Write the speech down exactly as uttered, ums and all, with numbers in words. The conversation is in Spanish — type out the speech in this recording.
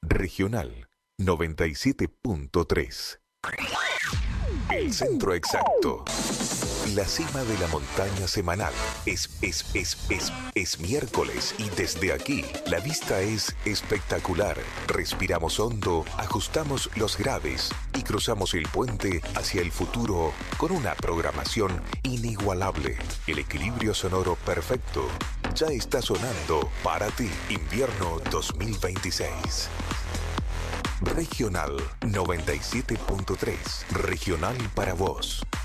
Regional noventa y siete punto tres. El centro exacto. La cima de la montaña semanal. Es, es, es, es, es miércoles y desde aquí la vista es espectacular. Respiramos hondo, ajustamos los graves y cruzamos el puente hacia el futuro con una programación inigualable. El equilibrio sonoro perfecto. Ya está sonando para ti. Invierno dos mil veintiséis. Regional noventa y siete punto tres. Regional para vos.